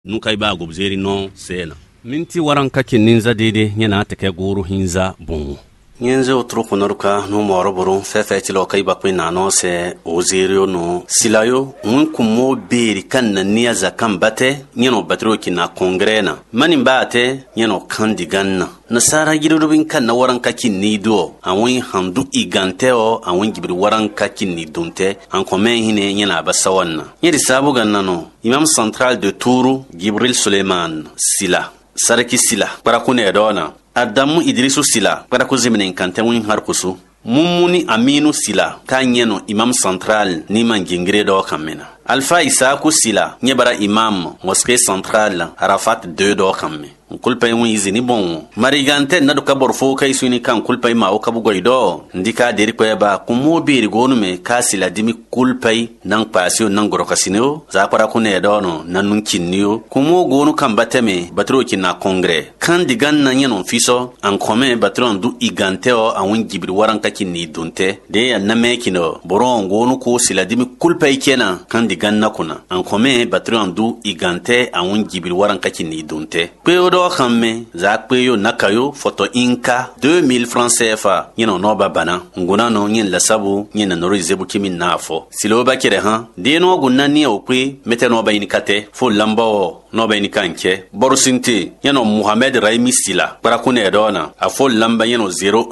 nukai ba gobzeri no sena minti waran kake ninza dede yana take guru hinza bon nyenze otro konoruka no moroboro fefeti lo kai bakwe na no se ozirio no silayo munkumo beri kan na niya zakan bate nyeno batro kina kongrena manin bate nyeno kandiganna nasara girubin kan na waran kake ni do awin handu iganteo awin gibri waran kake ni dunte an komen hine nyena basawanna nyedi sabu ganna no imam central de Touru Gibril Suleiman Sila sarki Sila para kune dona Adamu Idrisu Sila para ko zemene kante win har kusu mummuni Aminu Sila kanyeno imam central ni mangingre do kamena Alpha Isaku Sila nyebara imam mosquée centrale Arafat 2 do kamme kulpa yin izini bon marigante na duka borfo kai suni kan kulpa ma o kabu goido ndika deri ko ba kumo biri gonu me kasila dimi kulpa nan pasio nan gorokasino za para kune dono nanun kinniyo kumo gonu kan bateme batro kinna kongre kan digan nan yenon fiso an kome batron du iganteo awun gibri waran kakinni dunte de ya name kino boron gonu ko sila dimi kulpa kena kan digan na kuna an kome batron du igante awun gibri waran kakinni dunte peodo khamme za kweyo nakayo foto inka 2000 francs CFA yino no babana nguna no nyin la sabu nyin no rizebu kimin nafo silo bakire ha de no gunna ni okwe mete no bayini kate fo lambawo no bayini kanke borosinti yino Mohamed Raimi Sila para kune dona a fo lamba yino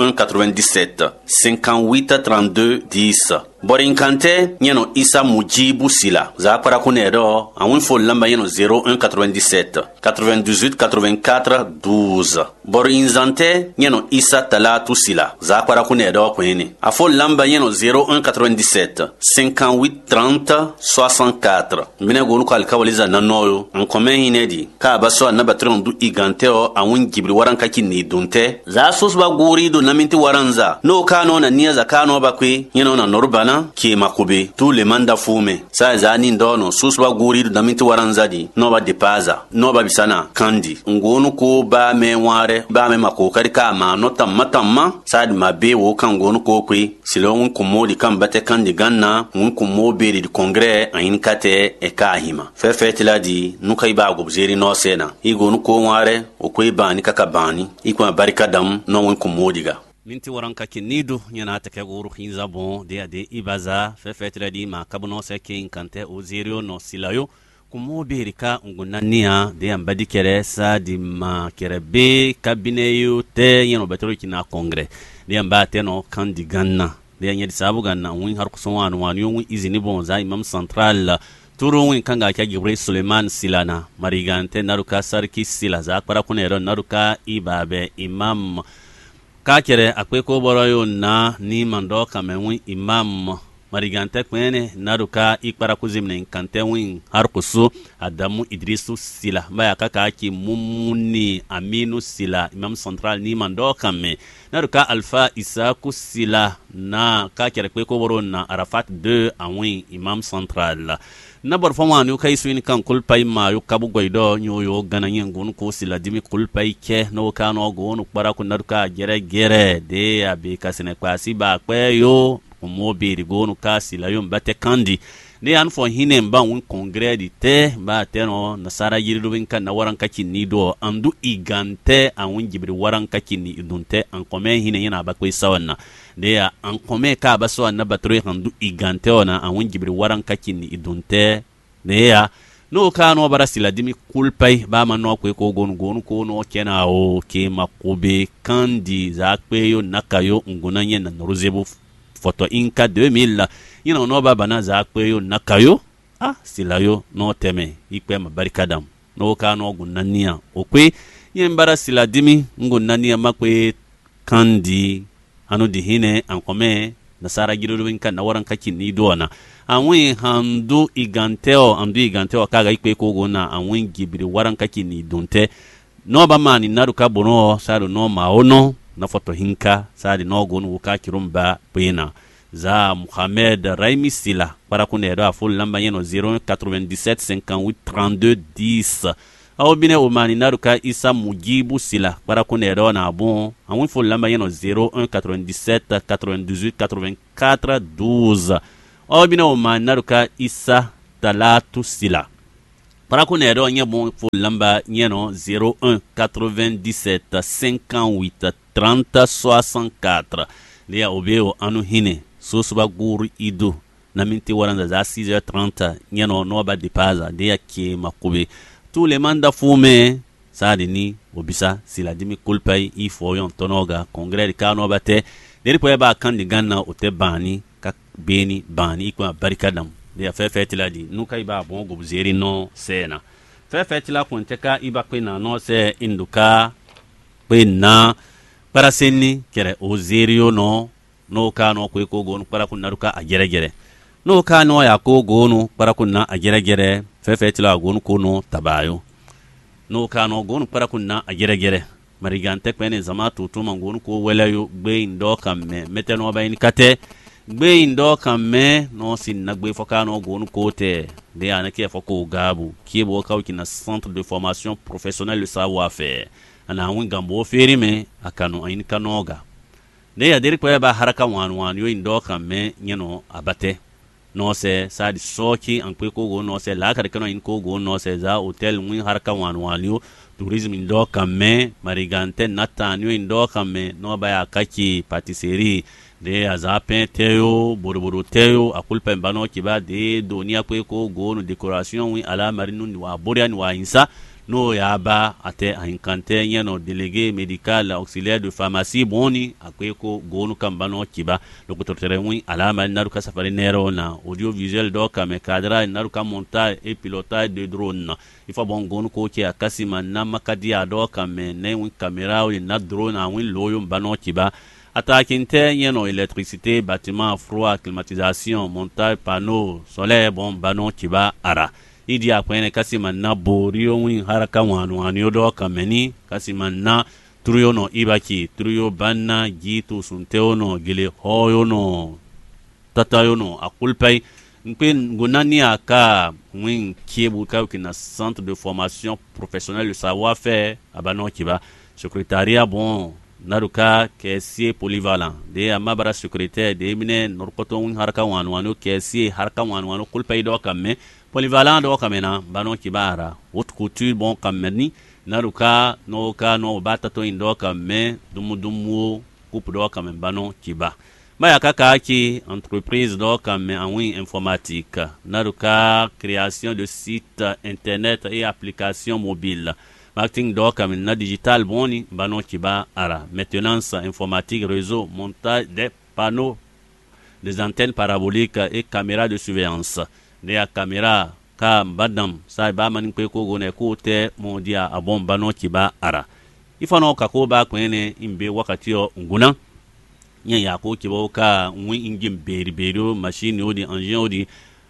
0197 58 32 10 Borin kante yeno Isa Mujibu Sila za para kunedo awun fo lamba yeno 0197 98 84 12 Borin zante yeno Isa Talatu Sila za para kunedo kwene a fo lamba yeno 0197 58 30 64 mine gonu kal kawaliza nanoyo an komen hinedi ka baso na batron du iganteo awun gibri waran kakini dunte za susba guri do naminti waranza no kano na niya za kano bakwe yeno na norbana ki makube tu le manda fume sa zani ndono susba guri do naminti waranzadi no ba depaza no ba bisana kandi ngonu ko ba me ware ba me makokari ka ma no tamma sad mabe wo kan ngonu ko kwi silon kumodi kan bate kandi ganna un kumo beri di kongre ayin kate e kahima fefetila di nukai ba gobzeri no sena igonu ko ware o koi bani kaka bani ikwa barikadam no un kumodiga minti waranka kinidu nyana take guru hinza bon de ibaza fefetila di ma kabuno seke inkante ozirio no silayo kumo berika ngunania de ambadi kere sa di ma kerebe kabineyo te yeno batoro kina kongre de ambate no kandi ganna de nyedi sabu ganna win har kusonwanu wanu yongu izini bon za imam central Touru win kanga kya Gibril Suleiman Silana marigante naruka sarki Sila za para kunero naruka ibabe imam kakere akwe ko boroyo na ni mando kamenwi imam marigante kwene naruka ikpara kuzimne kante win harkusu Adamu Idrisu Sila baya kaka ki mumuni Aminu Sila imam central ni mando kame naruka Alpha Isaku Sila na kakere kwe ko boro na Arafat 2 awin imam central na bar fama ne kai su ni kan kulpai ma yu kabu goido nyoyo gananyen gun ko sila dimi kulpai ke no kano gonu para kun naruka gere de abi kasine kwasi ba kweyo mo biri gonu kasila yum bate kandi ne an fo hinen ba un congrès di te ba teno nasara yiru kan na waran kaki ni do andu igante an jibri waran kaki ni dunte an kome hinen yana ba kwai sawanna de ya an kome ka ba so na batro handu igante ona an jibri waran kaki ni dunte ne ya no kano bara sila dimi kulpai ba manno ko gonu ko no kena o ke makube kandi za kweyo nakayo ngunanye na noruzebu foto inka 2000 yino no baba na za kweyo nakayo silayo no teme ikwe mabarikadam no kano gunania okwe yembara sila dimi ngunania makwe kandi anu dihine ankome nasara giruwin kan na waran kaki ni dona anwi handu iganteo kaga ikwe ko gona anwi gibiri waran kaki ni dunte no ba mani naruka bono saro no maono na foto hinka sadi no gonu wuka kirumba pena za Mohamed Raimi Sila para kunedo a full lamba yeno 097 58 32 10 au bine umani naruka Isa Mujibu Sila para kunedo na bon awin full lamba yeno 0197 98 84 12 au bine umani naruka Isa Talatu Sila para ku ne do nye bon fo lamba nye no 01 97 58 30 64 dia obeo anu hine so suba guru ido na minti waranda za 6h30 nye no ba depaza dia ke makube tous les mandats fume sadi ni obisa sila dimi kulpai i foyon tonoga congrès de kano bate deri po ba kan di ganna o te bani ka beni bani ko barikadam de fe la di nuka iba bon go zeri no sena fe la ponte ka iba ko na no se induka pe na para senni kere o zerio no ka no ko go no para kun naruka a gere no ka no ya ko go no para kun na a gere fe la go no ko no tabayo no ka no go no para kun na a gere marigante kwene zama tutu mangonu ko welayo gbe ndo kamme meteno ba in kate gbe ndo kamme no sin na gbe foka no gonu ko te de anake foko gabu kibo kawki na centre de formation professionnelle le savoir faire ana win gambo feri me akano ayin kanoga de ya deri ko ba haraka wan yo ndo kamme nyeno abate no se sadi soki an ko go no se la kare kano in ko go no se za hotel win haraka wan yo tourisme ndo kamme marigante natanyo ndo kamme no baya kaki patisserie de azapen teo boroboro teo akulpa mbano kiba de donia ko no décoration wi ala marinu ni wa boria ni wa insa no yaba ate ahinkante nyeno délégué médical auxiliaire de pharmacie boni ko no kambano kiba lokototere wi ala marinu ka safari nero na audiovisuel do kamme cadre naruka montage et pilotage de drone il faut bon gonu ko ki akasima na makadi ado kamme ne wi caméra wi na drone a wi loyo mbano kiba atakinte yeno électricité bâtiment froid climatisation montage panneau solaire bon mbano kiba ara idi akwene kasima na borio wi haraka wanu do kameni kasima na truyo no ibaki truyo banna gitu sunteo no gile hoyo no tatayo no akulpai Nkwen gonani aka win kiebu ka na centre de formation professionnelle le savoir faire abano kiba secrétariat bon naruka caissier polyvalent de amabara secrétaire de mine norkoto win haraka wanu caissier haraka wanu kulpai do kamme polyvalent do kamena bano kibara haute couture bon kameni naruka no ka no batato indo kamme dumu coupe do kamme bano kiba Maya kakaki entreprise do comme en informatique, naruka création de sites internet et applications mobiles. Marketing do comme na digital boni bano kiba ara. Maintenance informatique, réseau, montage des panneaux, des antennes paraboliques et caméras de surveillance. Des caméras ka badam sa ba manin ko gone ko te mondia abon bano kiba ara. Ifano kakoba kwene imbe wakati yo nguna nya ya ko kibo ka wi ingim beri machine odi engine odi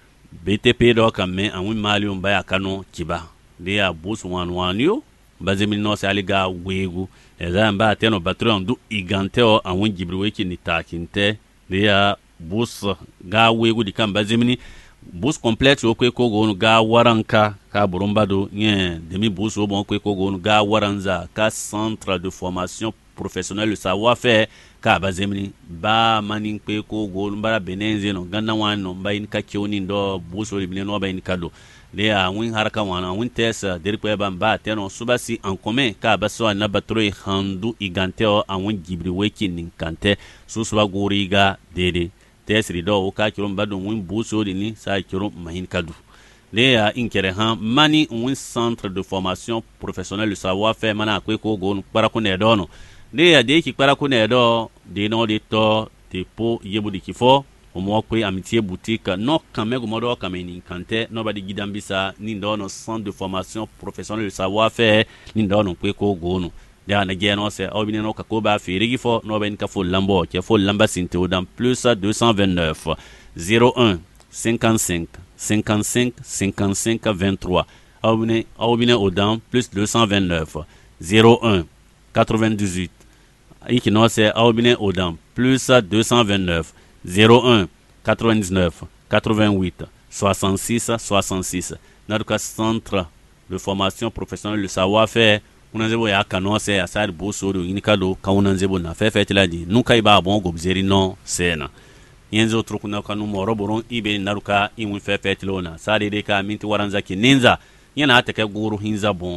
BTP do kamme an wi malium baya kano kiba de ya bus wan yo bazemi no se aliga wegu eza mba teno batron du igante o an wi gibri weki ni takinte de ya bus ga wegu di kan bazemi bus complète o ko go ga waranka ka burumbado nye demi bus o bon ko go ga waranza ka centre de formation professionnel le savoir faire ka bazemni ba manin pe ko go mbara benenze no ganna wan no bayin ka kioni ndo buso libne no bayin kado le a win haraka wana win tesa deri pe ban ba teno subasi en commun ka baso na batro handu igante o an win gibri weki nin kante so suba goriga dede tesri do o ka kiro mbado win buso ni sa kiro mahin kado le a inkere han mani win centre de formation professionnel le savoir faire mana ko go para ko ne do no de ya de ki para ko ne do de no de to te po yebu di kifo o mo ko amitié boutique no kamego modo kameni kante no ba di gidambisa ni ndo no centre de formation professionnel le savoir faire ni ndo no ko go no de ana ge no se o bini no ka ko ba feri gifo no ba ni ka fo lambo ke fo lamba sinte o dans plus 229 01 55 55 55 23 au bini au dans plus 229 01 98 iki no se aubine odam plus 229 01 99 88 66 66 notre centre de formation professionnelle le savoir faire unanzebo ya kanose asari bosodo inikado kaunanzebo na fefetiladi nuka iba bon gobzeri no sena yenzo trukuna kanu moro boron ibe naruka imun fefetilona sari de ka minti waranza kininza yana ta kai guru hinza bon